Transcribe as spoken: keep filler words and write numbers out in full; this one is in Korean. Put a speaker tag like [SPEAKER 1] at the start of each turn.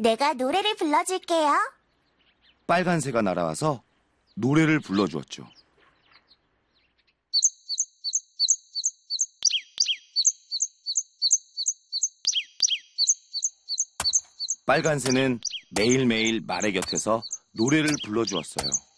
[SPEAKER 1] 내가 노래를 불러줄게요.
[SPEAKER 2] 빨간 새가 날아와서 노래를 불러주었죠. 빨간 새는 매일매일 말의 곁에서 노래를 불러주었어요.